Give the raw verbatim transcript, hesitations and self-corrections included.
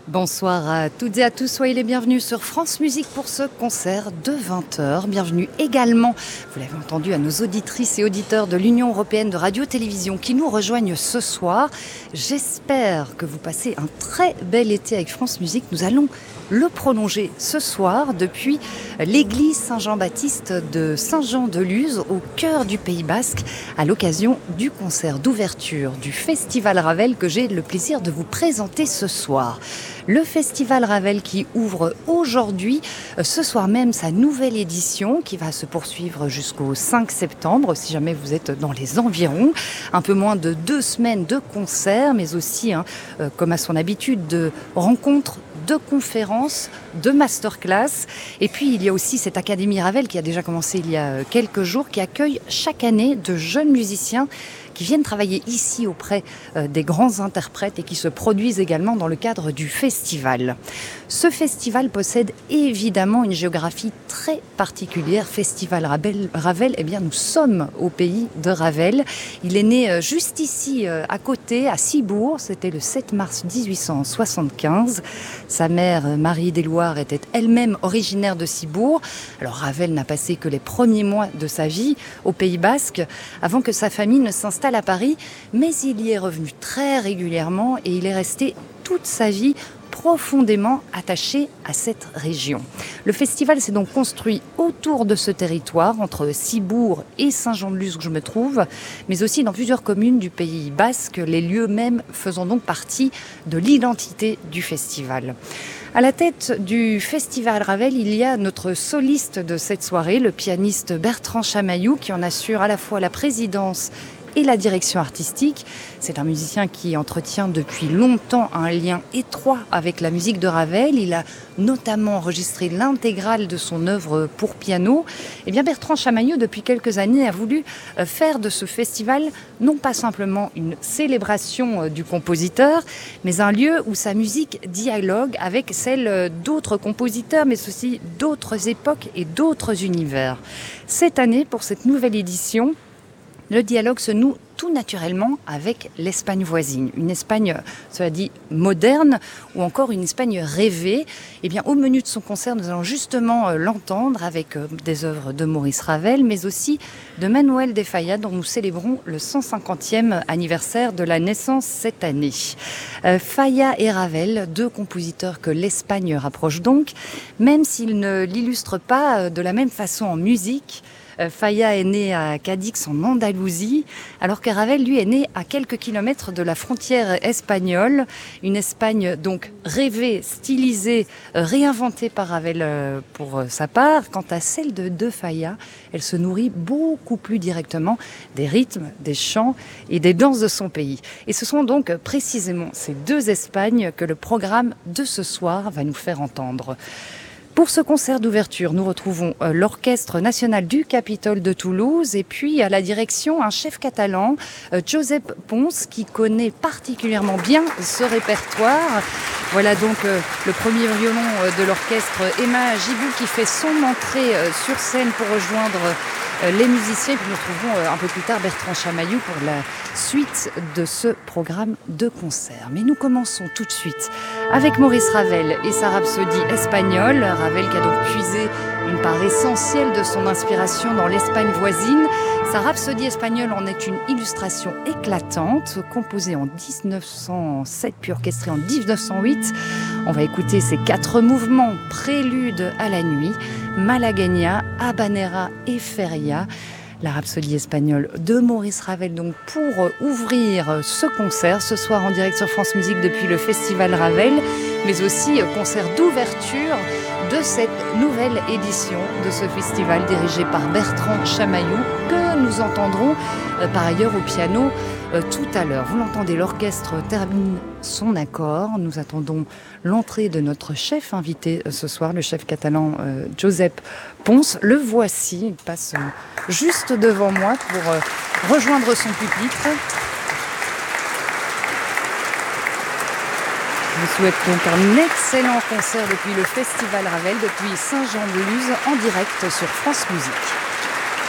Bonsoir à toutes et à tous, soyez les bienvenus sur France Musique pour ce concert de vingt heures. Bienvenue également, vous l'avez entendu, à nos auditrices et auditeurs de l'Union Européenne de Radio-Télévision qui nous rejoignent ce soir. J'espère que vous passez un très bel été avec France Musique. Nous allons le prolonger ce soir depuis l'église Saint-Jean-Baptiste de Saint-Jean-de-Luz au cœur du Pays Basque à l'occasion du concert d'ouverture du Festival Ravel que j'ai le plaisir de vous présenter ce soir. Le Festival Ravel qui ouvre aujourd'hui, ce soir même, sa nouvelle édition qui va se poursuivre jusqu'au cinq septembre, si jamais vous êtes dans les environs. Un peu moins de deux semaines de concerts, mais aussi, hein, euh, comme à son habitude, de rencontres, de conférences, de masterclass. Et puis, il y a aussi cette Académie Ravel qui a déjà commencé il y a quelques jours, qui accueille chaque année de jeunes musiciens qui viennent travailler ici auprès euh, des grands interprètes et qui se produisent également dans le cadre du festival. Ce festival possède évidemment une géographie très particulière. Festival Ravel, Ravel, eh bien nous sommes au pays de Ravel. Il est né euh, juste ici, euh, à côté, à Cibourg. C'était le sept mars dix-huit cent soixante-quinze. Sa mère, euh, Marie des Loirs, était elle-même originaire de Cibourg. Alors Ravel n'a passé que les premiers mois de sa vie au Pays Basque avant que sa famille ne s'installe à Paris, mais il y est revenu très régulièrement et il est resté toute sa vie profondément attaché à cette région. Le festival s'est donc construit autour de ce territoire, entre Cibourg et Saint-Jean-de-Luz où je me trouve, mais aussi dans plusieurs communes du Pays Basque, les lieux mêmes faisant donc partie de l'identité du festival. À la tête du Festival Ravel, il y a notre soliste de cette soirée, le pianiste Bertrand Chamaillou, qui en assure à la fois la présidence et la direction artistique. C'est un musicien qui entretient depuis longtemps un lien étroit avec la musique de Ravel. Il a notamment enregistré l'intégrale de son œuvre pour piano. Et bien Bertrand Chamaillou, depuis quelques années, a voulu faire de ce festival non pas simplement une célébration du compositeur, mais un lieu où sa musique dialogue avec celle d'autres compositeurs, mais aussi d'autres époques et d'autres univers. Cette année, pour cette nouvelle édition, le dialogue se noue tout naturellement avec l'Espagne voisine. Une Espagne, cela dit, moderne ou encore une Espagne rêvée. Eh bien, au menu de son concert, nous allons justement l'entendre avec des œuvres de Maurice Ravel, mais aussi de Manuel de Falla, dont nous célébrons le cent cinquantième anniversaire de la naissance cette année. Euh, Falla et Ravel, deux compositeurs que l'Espagne rapproche donc, même s'ils ne l'illustrent pas de la même façon en musique. Falla est né à Cadix en Andalousie, alors que Ravel, lui, est né à quelques kilomètres de la frontière espagnole. Une Espagne donc rêvée, stylisée, réinventée par Ravel pour sa part. Quant à celle de De Falla, elle se nourrit beaucoup plus directement des rythmes, des chants et des danses de son pays. Et ce sont donc précisément ces deux Espagnes que le programme de ce soir va nous faire entendre. Pour ce concert d'ouverture, nous retrouvons euh, l'Orchestre national du Capitole de Toulouse et puis à la direction un chef catalan, euh, Josep Pons, qui connaît particulièrement bien ce répertoire. Voilà donc euh, le premier violon euh, de l'orchestre, Emma Gibou, qui fait son entrée euh, sur scène pour rejoindre euh, les musiciens. Et puis nous retrouverons euh, un peu plus tard Bertrand Chamaillou pour la suite de ce programme de concert. Mais nous commençons tout de suite avec Maurice Ravel et sa rhapsodie espagnole. Ravel qui a donc puisé une part essentielle de son inspiration dans l'Espagne voisine. Sa rhapsodie espagnole en est une illustration éclatante, composée en dix-neuf cent sept puis orchestrée en dix-neuf cent huit. On va écouter ces quatre mouvements, prélude à la nuit, Malagueña, Habanera et Feria. La rhapsodie espagnole de Maurice Ravel, donc pour ouvrir ce concert ce soir en direct sur France Musique depuis le Festival Ravel, mais aussi concert d'ouverture de cette nouvelle édition de ce festival dirigé par Bertrand Chamaillou, que nous entendrons euh, par ailleurs au piano euh, tout à l'heure. Vous l'entendez, l'orchestre termine son accord. Nous attendons l'entrée de notre chef invité euh, ce soir, le chef catalan euh, Josep Pons. Le voici, il passe euh, juste devant moi pour euh, rejoindre son pupitre. Je vous souhaite donc un excellent concert depuis le Festival Ravel, depuis Saint-Jean-de-Luz, en direct sur France Musique.